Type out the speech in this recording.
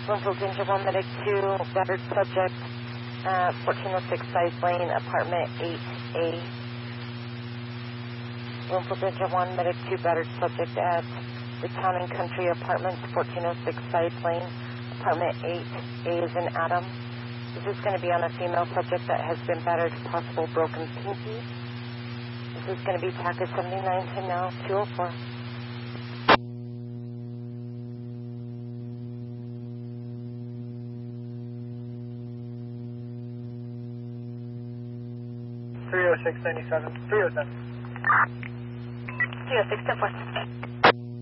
Winfield Danger 1, Medic 2, battered subject, 1406 Size Lane, apartment 8A. Winfield Danger 1, Medic 2, battered subject at the Town and Country Apartments, 1406 Size Lane, apartment 8A is in Adam. This is going to be on a female subject that has been battered, possible broken pinky. This is going to be TACA 79 to now 204. (306.97) 307. 306, 10-4.